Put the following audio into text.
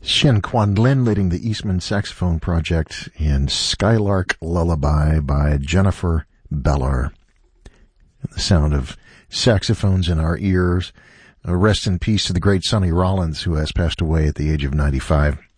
Shin Quanlin leading the Eastman Saxophone Project in Skylark Lullaby by Jennifer Beller. The sound of saxophones in our ears. Rest in peace to the great Sonny Rollins, who has passed away at the age of 95.